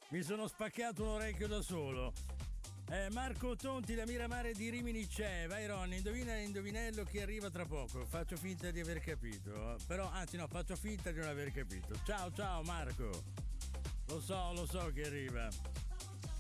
Mi sono spaccato un orecchio da solo. Marco Tonti da Miramare di Rimini c'è. Vai Ronny, indovina l'indovinello che arriva tra poco. Faccio finta di aver capito. Però, anzi no, faccio finta di non aver capito. Ciao Marco. Lo so che arriva.